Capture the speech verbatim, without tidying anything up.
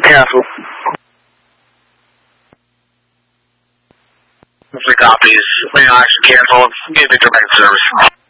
cancel. Three copies. Main action canceled. Get Victor back to service.